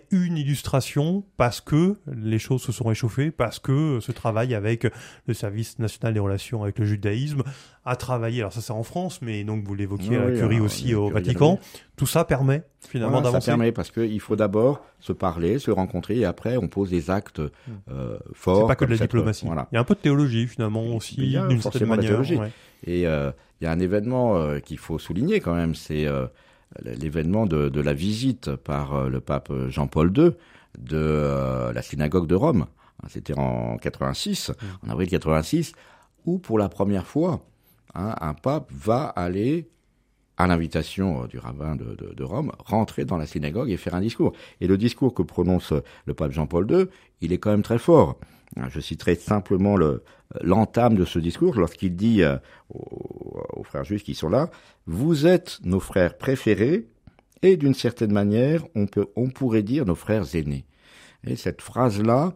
une illustration parce que les choses se sont réchauffées, parce que ce travail avec le service national des relations avec le judaïsme a travaillé, alors ça c'est en France, mais donc vous l'évoquiez à la Curie aussi au Vatican, tout ça permet finalement d'avancer. Ça permet parce qu'il faut d'abord se parler, se rencontrer et après on pose des actes forts. C'est pas que de la diplomatie. Voilà. Il y a un peu de théologie finalement aussi, d'une certaine manière. Ouais. Et il y a un événement qu'il faut souligner quand même, c'est l'événement de la visite par le pape Jean-Paul II de la synagogue de Rome. C'était en 86, en avril 86, où pour la première fois, un pape va aller, à l'invitation du rabbin de Rome, rentrer dans la synagogue et faire un discours. Et le discours que prononce le pape Jean-Paul II, il est quand même très fort. Je citerai simplement l'entame de ce discours lorsqu'il dit aux frères juifs qui sont là, « Vous êtes nos frères préférés et d'une certaine manière, on pourrait dire nos frères aînés. » Et cette phrase-là,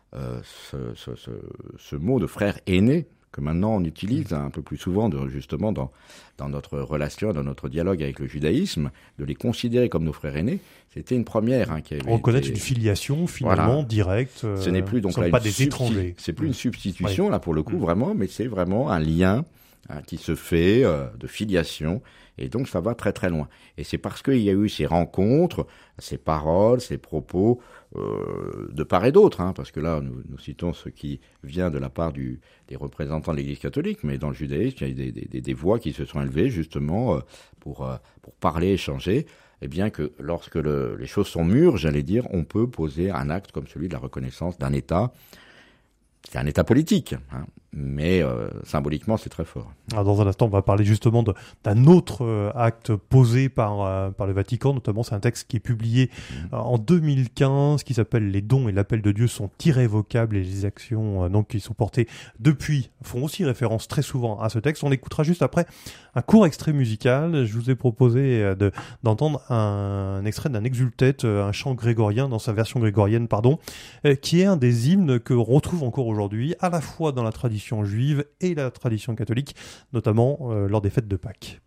ce mot de frère aîné, que maintenant on utilise un peu plus souvent justement dans notre relation, dans notre dialogue avec le judaïsme, de les considérer comme nos frères aînés, c'était une première. Qui avait reconnaître une filiation finalement directe. Ce n'est plus donc là, pas des étrangers. C'est plus une substitution là pour le coup vraiment, mais c'est vraiment un lien qui se fait de filiation. Et donc ça va très très loin. Et c'est parce qu'il y a eu ces rencontres, ces paroles, ces propos de part et d'autre, parce que là nous citons ce qui vient de la part des représentants de l'Église catholique, mais dans le judaïsme il y a des voix qui se sont élevées justement pour parler, échanger. Et bien que lorsque les choses sont mûres, j'allais dire, on peut poser un acte comme celui de la reconnaissance d'un État. C'est un État politique, mais symboliquement, c'est très fort. Alors dans un instant, on va parler justement d'un autre acte posé par le Vatican, notamment c'est un texte qui est publié en 2015, qui s'appelle « Les dons et l'appel de Dieu sont irrévocables » et les actions donc qui sont portées depuis font aussi référence très souvent à ce texte. On écoutera juste après un court extrait musical. Je vous ai proposé d'entendre un extrait d'un exultet, un chant grégorien, dans sa version grégorienne, qui est un des hymnes que l'on retrouve encore aujourd'hui, à la fois dans la tradition juive et la tradition catholique, notamment lors des fêtes de Pâques.